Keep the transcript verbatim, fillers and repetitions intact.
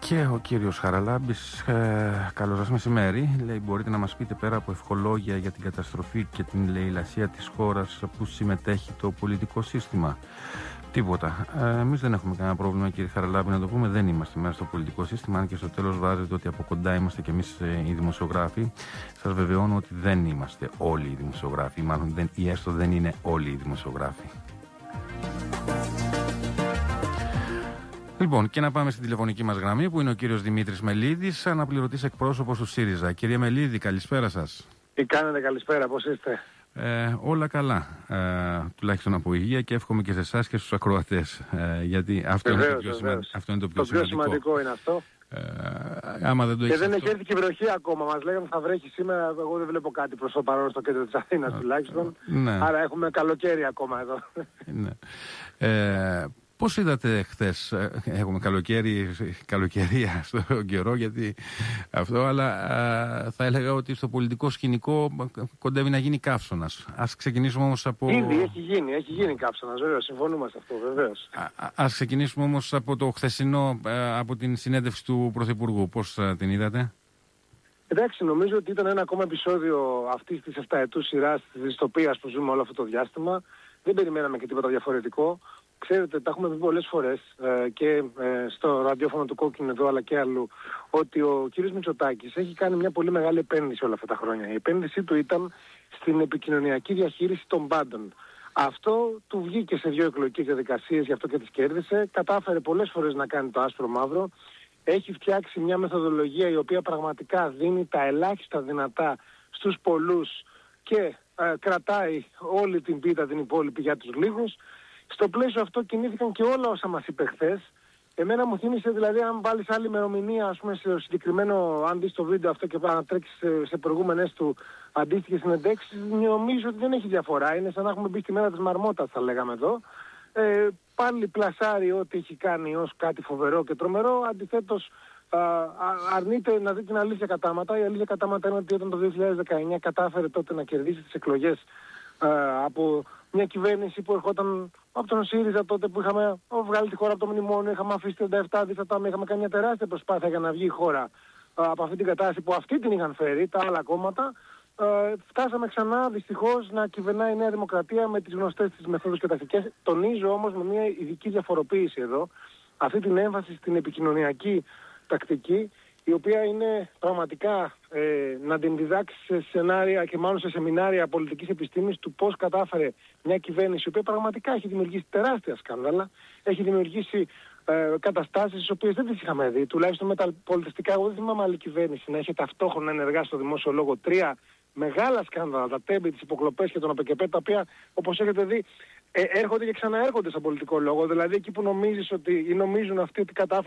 Και ο κύριος Χαραλάμπης, ε, καλώς σας μεσημέρι. Λέει, μπορείτε να μας πείτε πέρα από ευχολόγια για την καταστροφή και την λαιλασία της χώρας που συμμετέχει το πολιτικό σύστημα? Τίποτα. Ε, εμείς δεν έχουμε κανένα πρόβλημα, κύριε Χαραλάμπη, να το πούμε. Δεν είμαστε μέσα στο πολιτικό σύστημα, αν και στο τέλος βάζετε ότι από κοντά είμαστε κι εμείς ε, οι δημοσιογράφοι. Σας βεβαιώνω ότι δεν είμαστε όλοι οι δημοσιογράφοι, μάλλον δεν, ή έστω δεν είναι όλοι οι δημοσιογράφοι. Λοιπόν, και να πάμε στην τηλεφωνική μας γραμμή που είναι ο κύριος Δημήτρης Μελίδης, αναπληρωτής εκπρόσωπος του ΣΥΡΙΖΑ. Κύριε Μελίδη, καλησπέρα σας. Τι κάνετε, καλησπέρα, πώς είστε? Ε, όλα καλά, ε, τουλάχιστον από υγεία, και εύχομαι και σε εσάς και στους ακροατές, ε, γιατί αυτό, βεβαίως, είναι το, πιο σημα... αυτό είναι το πιο το σημαντικό. πιο σημαντικό είναι αυτό. Ε, άμα δεν το και δεν αυτό... έχει έρθει και βροχή ακόμα. Μας λέγανε θα βρέχει σήμερα. Εγώ δεν βλέπω κάτι προς το παρόν στο κέντρο της Αθήνας τουλάχιστον. Ναι. Άρα έχουμε καλοκαίρι ακόμα εδώ. Ναι. Ε, πώς είδατε χθες? Έχουμε καλοκαίρι, καλοκαιρία στον καιρό, γιατί αυτό, αλλά α, θα έλεγα ότι στο πολιτικό σκηνικό κοντεύει να γίνει καύσωνας. Ας ξεκινήσουμε όμως από... Ήδη έχει γίνει, έχει γίνει καύσωνας, βέβαια, συμφωνούμε σε αυτό, βεβαίως. Α, ας ξεκινήσουμε όμως από το χθεσινό, από την συνέντευξη του Πρωθυπουργού. Πώς την είδατε? Εντάξει, νομίζω ότι ήταν ένα ακόμα επεισόδιο αυτής της εφταετούς σειράς της δυστοπίας που ζούμε όλο αυτό το διάστημα. Δεν περιμέναμε και τίποτα διαφορετικό. Ξέρετε, τα έχουμε πει πολλές φορές ε, και ε, στο ραδιόφωνο του Κόκκινου εδώ αλλά και αλλού, ότι ο κύριος Μητσοτάκης έχει κάνει μια πολύ μεγάλη επένδυση όλα αυτά τα χρόνια. Η επένδυσή του ήταν στην επικοινωνιακή διαχείριση των πάντων. Αυτό του βγήκε σε δύο εκλογικές διαδικασίες, γι' αυτό και τις κέρδισε. Κατάφερε πολλές φορές να κάνει το άσπρο μαύρο. Έχει φτιάξει μια μεθοδολογία η οποία πραγματικά δίνει τα ελάχιστα δυνατά στους πολλούς και ε, κρατάει όλη την πίτα την υπόλοιπη για τους λίγους. Στο πλαίσιο αυτό κινήθηκαν και όλα όσα μας είπε χθες. Εμένα μου θύμισε, δηλαδή, αν βάλεις άλλη ημερομηνία, ας πούμε, στο συγκεκριμένο, αν δεις το βίντεο αυτό και να τρέξεις σε, σε προηγούμενες του αντίστοιχες συνεντέξεις, νομίζω ότι δεν έχει διαφορά. Είναι σαν να έχουμε μπει στη μέρα της μαρμότας, θα λέγαμε εδώ. Ε, πάλι πλασάρει ό,τι έχει κάνει ως κάτι φοβερό και τρομερό. Αντιθέτως, α, α, αρνείται να δει την αλήθεια κατάματα. Η αλήθεια κατάματα είναι ότι όταν το δύο χιλιάδες δεκαεννιά κατάφερε τότε να κερδίσει τις εκλογές α, από μια κυβέρνηση που ερχόταν από τον ΣΥΡΙΖΑ τότε, που είχαμε βγάλει τη χώρα από το μνημόνιο, είχαμε αφήσει τριάντα επτά δισεκατομμύρια, είχαμε κάνει μια τεράστια προσπάθεια για να βγει η χώρα α, από αυτή την κατάσταση που αυτή την είχαν φέρει τα άλλα κόμματα. Ε, φτάσαμε ξανά δυστυχώς να κυβερνάει η Νέα Δημοκρατία με τις γνωστές της μεθόδους και τακτικές. Τονίζω όμως με μια ειδική διαφοροποίηση εδώ αυτή την έμφαση στην επικοινωνιακή τακτική, η οποία είναι πραγματικά ε, να την διδάξει σε σενάρια και μάλλον σε σεμινάρια πολιτικής επιστήμης του πώς κατάφερε μια κυβέρνηση η οποία πραγματικά έχει δημιουργήσει τεράστια σκάνδαλα, έχει δημιουργήσει ε, καταστάσεις τις οποίες δεν τις είχαμε δει, τουλάχιστον με τα πολιτιστικά. Εγώ δεν θυμάμαι άλλη κυβέρνηση να έχει ταυτόχρονα ενεργά στο δημόσιο λόγο τρία μεγάλα σκάνδαλα, τα τέμπη, τις υποκλοπές και τον ΑΠΚΠ, τα οποία, όπως έχετε δει, ε, έρχονται και ξαναέρχονται στον πολιτικό λόγο. Δηλαδή εκεί που νομίζεις ότι, ή νομίζουν αυτοί ότι κατάφεραν